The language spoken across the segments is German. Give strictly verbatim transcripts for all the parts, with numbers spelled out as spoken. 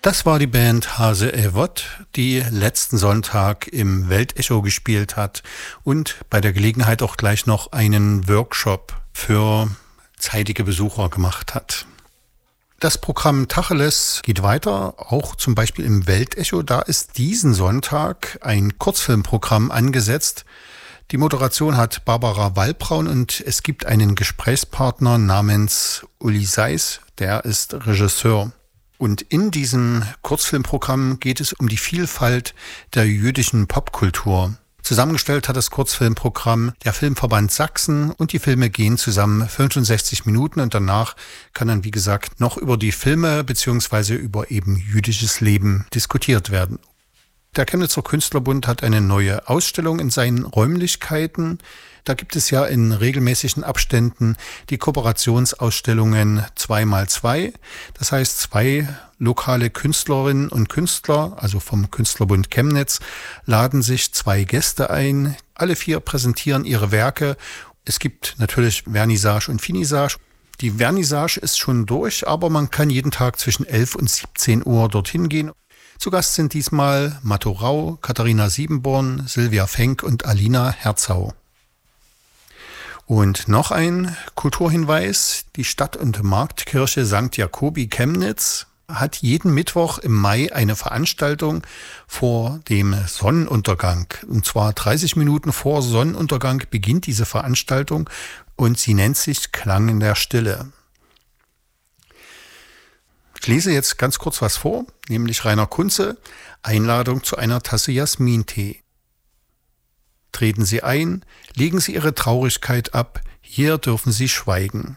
Das war die Band Hase Evott, die letzten Sonntag im Weltecho gespielt hat und bei der Gelegenheit auch gleich noch einen Workshop für zeitige Besucher gemacht hat. Das Programm Tacheles geht weiter, auch zum Beispiel im Weltecho. Da ist diesen Sonntag ein Kurzfilmprogramm angesetzt. Die Moderation hat Barbara Wallbraun und es gibt einen Gesprächspartner namens Uli Seiss, der ist Regisseur. Und in diesem Kurzfilmprogramm geht es um die Vielfalt der jüdischen Popkultur. Zusammengestellt hat das Kurzfilmprogramm der Filmverband Sachsen und die Filme gehen zusammen fünfundsechzig Minuten und danach kann dann, wie gesagt, noch über die Filme bzw. über eben jüdisches Leben diskutiert werden. Der Chemnitzer Künstlerbund hat eine neue Ausstellung in seinen Räumlichkeiten. Da gibt es ja in regelmäßigen Abständen die Kooperationsausstellungen zwei mal zwei. Das heißt, zwei lokale Künstlerinnen und Künstler, also vom Künstlerbund Chemnitz, laden sich zwei Gäste ein. Alle vier präsentieren ihre Werke. Es gibt natürlich Vernissage und Finissage. Die Vernissage ist schon durch, aber man kann jeden Tag zwischen elf und siebzehn Uhr dorthin gehen. Zu Gast sind diesmal Matto Rau, Katharina Siebenborn, Silvia Fenk und Alina Herzau. Und noch ein Kulturhinweis, die Stadt- und Marktkirche Sankt Jakobi Chemnitz hat jeden Mittwoch im Mai eine Veranstaltung vor dem Sonnenuntergang. Und zwar dreißig Minuten vor Sonnenuntergang beginnt diese Veranstaltung und sie nennt sich Klang in der Stille. Ich lese jetzt ganz kurz was vor, nämlich Rainer Kunze, Einladung zu einer Tasse Jasmintee. Treten Sie ein, legen Sie Ihre Traurigkeit ab, hier dürfen Sie schweigen.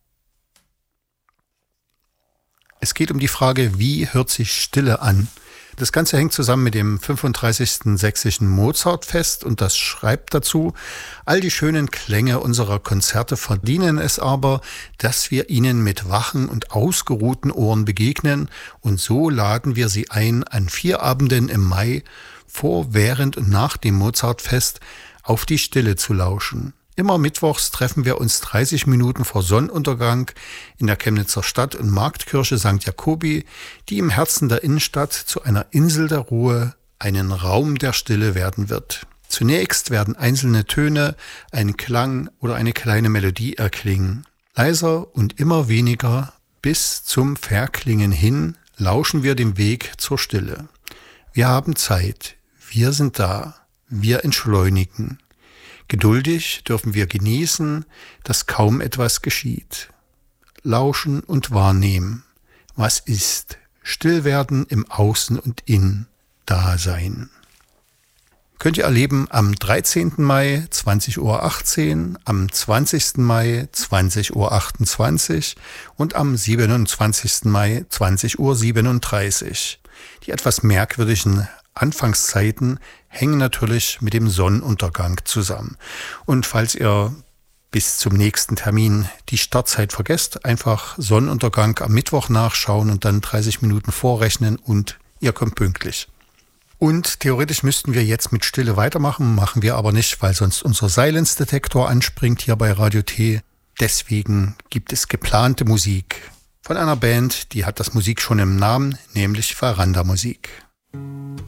Es geht um die Frage, wie hört sich Stille an? Das Ganze hängt zusammen mit dem fünfunddreißigsten Sächsischen Mozartfest und das schreibt dazu: All die schönen Klänge unserer Konzerte verdienen es aber, dass wir ihnen mit wachen und ausgeruhten Ohren begegnen, und so laden wir sie ein, an vier Abenden im Mai vor, während und nach dem Mozartfest auf die Stille zu lauschen. Immer mittwochs treffen wir uns dreißig Minuten vor Sonnenuntergang in der Chemnitzer Stadt- und Marktkirche Sankt Jakobi, die im Herzen der Innenstadt zu einer Insel der Ruhe, einen Raum der Stille werden wird. Zunächst werden einzelne Töne, ein Klang oder eine kleine Melodie erklingen. Leiser und immer weniger bis zum Verklingen hin lauschen wir dem Weg zur Stille. Wir haben Zeit, wir sind da, wir entschleunigen. Geduldig dürfen wir genießen, dass kaum etwas geschieht. Lauschen und wahrnehmen. Was ist? Still werden im Außen und In. Dasein. Könnt ihr erleben am dreizehnten Mai zwanzig Uhr achtzehn, am zwanzigsten Mai zwanzig Uhr achtundzwanzig und am siebenundzwanzigsten Mai zwanzig Uhr siebenunddreißig. Die etwas merkwürdigen Anfangszeiten hängen natürlich mit dem Sonnenuntergang zusammen. Und falls ihr bis zum nächsten Termin die Startzeit vergesst, einfach Sonnenuntergang am Mittwoch nachschauen und dann dreißig Minuten vorrechnen und ihr kommt pünktlich. Und theoretisch müssten wir jetzt mit Stille weitermachen, machen wir aber nicht, weil sonst unser Silence-Detektor anspringt hier bei Radio T. Deswegen gibt es geplante Musik von einer Band, die hat das Musik schon im Namen, nämlich Veranda Musik.